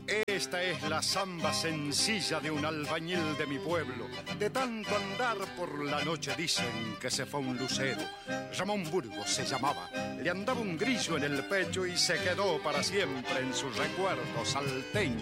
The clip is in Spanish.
Esta es la samba sencilla de un albañil de mi pueblo. De tanto andar por la noche dicen que se fue un lucero. Ramón Burgos se llamaba. Le andaba un grillo en el pecho y se quedó para siempre en sus recuerdos salteños.